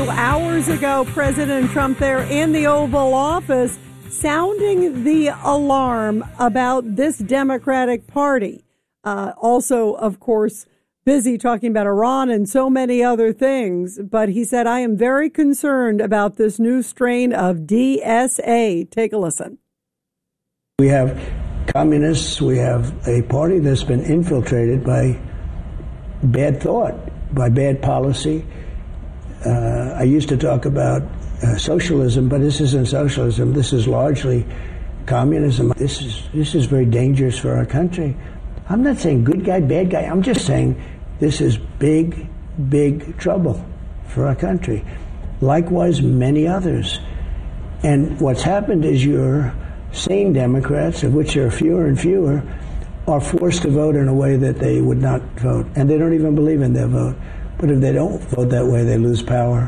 hours ago, President Trump there in the Oval Office sounding the alarm about this Democratic Party. Also, of course, busy talking about Iran and so many other things. But he said, I am very concerned about this new strain of DSA. Take a listen. We have communists. We have a party that's been infiltrated by bad thought, by bad policy. I used to talk about socialism, but this isn't socialism. This is largely communism. This is very dangerous for our country. I'm not saying good guy, bad guy. I'm just saying this is big, big trouble for our country. Likewise, many others. And what's happened is your sane Democrats, of which there are fewer and fewer, are forced to vote in a way that they would not vote. And they don't even believe in their vote. But if they don't vote that way, they lose power.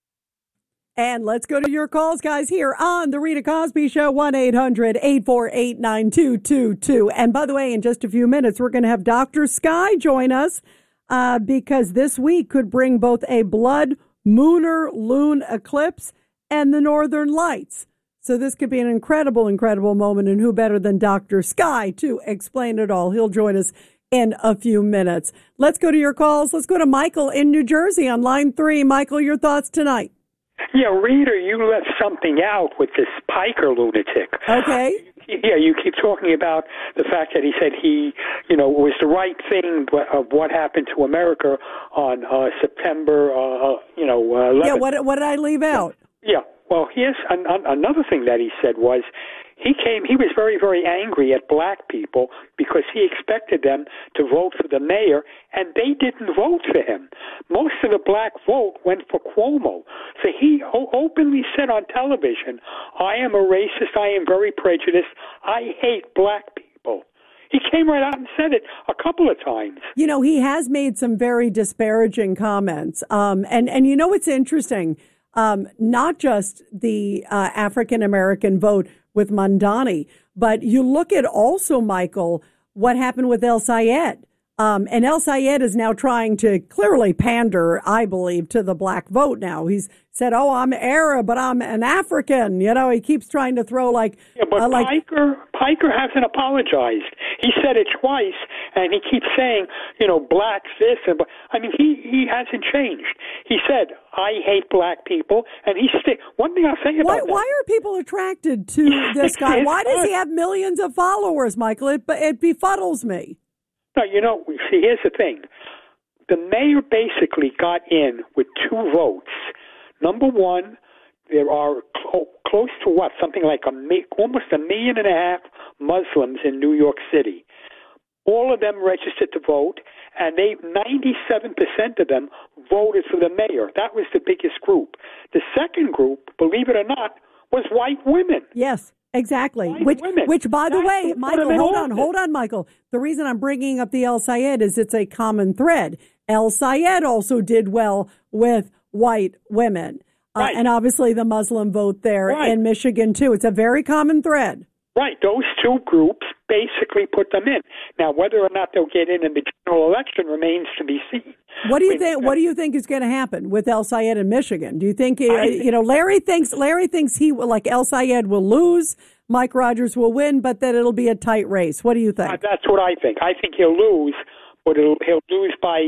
And let's go to your calls, guys, here on The Rita Cosby Show, 1-800-848-9222. And by the way, in just a few minutes, we're going to have Dr. Sky join us because this week could bring both a blood lunar eclipse and the Northern Lights. So this could be an incredible, incredible moment. And who better than Dr. Sky to explain it all? He'll join us in a few minutes. Let's go to your calls. Let's go to Michael in New Jersey on line 3. Michael, your thoughts tonight? Yeah, Rita, you left something out with this Piker lunatic. Okay. Yeah, you keep talking about the fact that he said it was the right thing of what happened to America on September, 11th. Yeah, what did I leave out? Yeah, well, here's another thing that he said was, he was very, very angry at black people because he expected them to vote for the mayor, and they didn't vote for him. Most of the black vote went for Cuomo. So he openly said on television, I am a racist, I am very prejudiced, I hate black people. He came right out and said it a couple of times. You know, he has made some very disparaging comments. And you know what's interesting? Not just the African-American vote with Mamdani, but you look at also, Michael, what happened with El Sayed. And El Sayed is now trying to clearly pander, I believe, to the black vote now. He's said, I'm Arab, but I'm an African. You know, he keeps trying to throw Piker hasn't apologized. He said it twice, and he keeps saying, blacks this. He hasn't changed. He said, I hate black people, and one thing I'll say about that. Why are people attracted to this guy? Why does he have millions of followers, Michael? It befuddles me. No, see, here's the thing. The mayor basically got in with 2 votes. Number one, there are close to something like almost 1.5 million Muslims in New York City. All of them registered to vote, and 97% of them voted for the mayor. That was the biggest group. The second group, believe it or not, was white women. Yes. Exactly. Which, by the way, Michael, hold on, Michael. The reason I'm bringing up the El Sayed is it's a common thread. El Sayed also did well with white women. Right. And obviously the Muslim vote there in Michigan, too. It's a very common thread. Right. Those 2 groups basically put them in. Now, whether or not they'll get in the general election remains to be seen. What do you think? What do you think is going to happen with El Sayed in Michigan? Do you think Larry thinks he like El Sayed will lose, Mike Rogers will win, but that it'll be a tight race? What do you think? That's what I think. I think he'll lose, but he'll lose by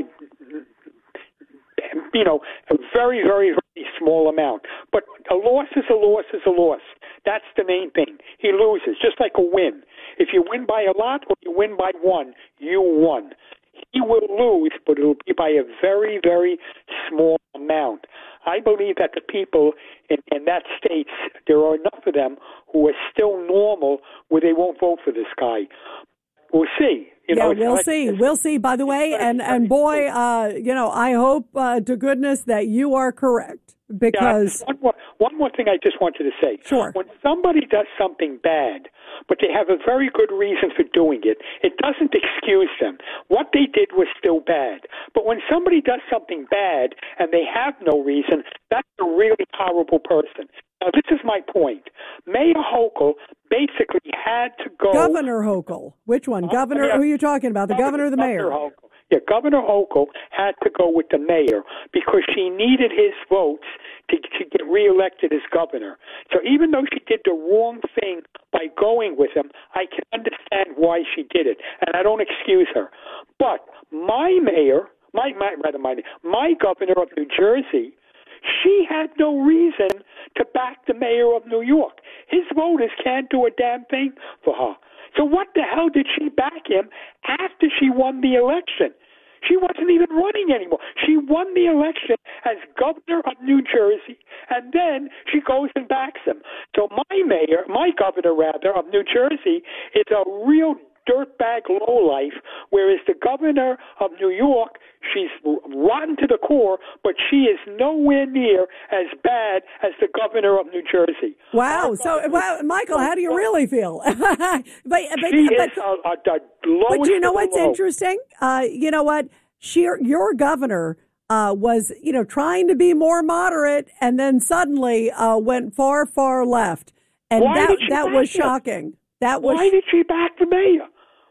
a very, very, very small amount. But a loss is a loss is a loss. That's the main thing. He loses, just like a win. If you win by a lot or you win by 1, you won. He will lose, but it will be by a very, very small amount. I believe that the people in that state, there are enough of them who are still normal where they won't vote for this guy. We'll see. We'll see. We'll see. By the way, and boy, I hope to goodness that you are correct. Because one more thing I just wanted to say. Sure. When somebody does something bad, but they have a very good reason for doing it, it doesn't excuse them. What they did was still bad. But when somebody does something bad and they have no reason, that's a really horrible person. Now, this is my point. Mayor Hochul basically had to go. Governor Hochul. Which one? Governor? Who are you talking about? The governor or the mayor? Yeah, Governor Hochul had to go with the mayor because she needed his votes reelected as governor. So even though she did the wrong thing by going with him, I can understand why she did it, and I don't excuse her. But my mayor, my governor of New Jersey, she had no reason to back the mayor of New York. His voters can't do a damn thing for her. So what the hell did she back him after she won the election? She wasn't even running anymore. She won the election as governor of New Jersey, and then she goes and backs him. So my governor of New Jersey is a real dirtbag lowlife, whereas the governor of New York, she's rotten to the core, but she is nowhere near as bad as the governor of New Jersey. Wow. Michael, how do you really feel? She is the lowest. But you know what's interesting? You know what? Your governor was, trying to be more moderate, and then suddenly went far, far left, and that was shocking. Why did she back the mayor?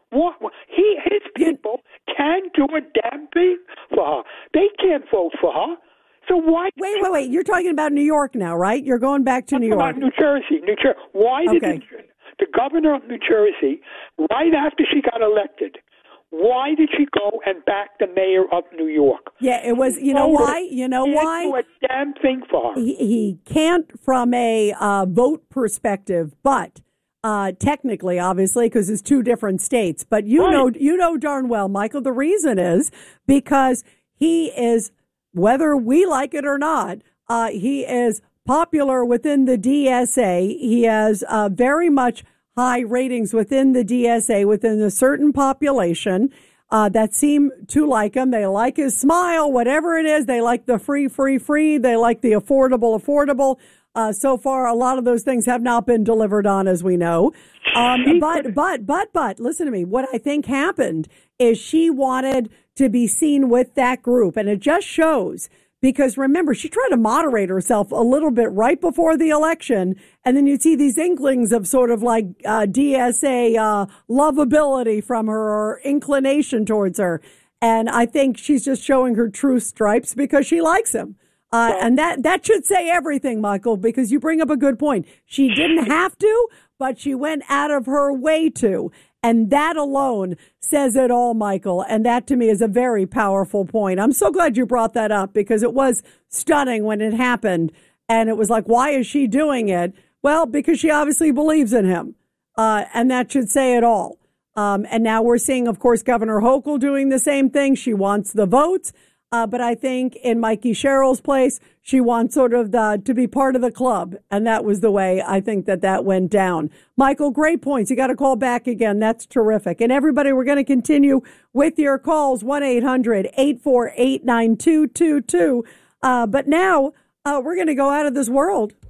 His people can't do a damn thing for her. They can't vote for her. So why? Wait. You're talking about New York now, right? You're going back to New York. About New Jersey. Why did the governor of New Jersey, right after she got elected, why did she go and back the mayor of New York? Yeah, it was. You know why? You know why? He can't do a damn thing for her. He can't from a vote perspective, but. Technically, obviously, because it's two different states. But you know darn well, Michael, the reason is because he is, whether we like it or not, he is popular within the DSA. He has very much high ratings within the DSA, within a certain population that seem to like him. They like his smile, whatever it is. They like the free. They like the affordable. So far, a lot of those things have not been delivered on, as we know. But listen to me. What I think happened is she wanted to be seen with that group. And it just shows because remember, she tried to moderate herself a little bit right before the election. And then you see these inklings of sort of like DSA lovability from her or inclination towards her. And I think she's just showing her true stripes because she likes him. And that should say everything, Michael, because you bring up a good point. She didn't have to, but she went out of her way to. And that alone says it all, Michael. And that to me is a very powerful point. I'm so glad you brought that up because it was stunning when it happened. And it was like, why is she doing it? Well, because she obviously believes in him. And that should say it all. And now we're seeing, of course, Governor Hochul doing the same thing. She wants the votes. But I think in Mikey Sherrill's place, she wants sort of to be part of the club. And that was the way I think that went down. Michael, great points. You got to call back again. That's terrific. And everybody, we're going to continue with your calls, 1-800-848-9222. But now we're going to go out of this world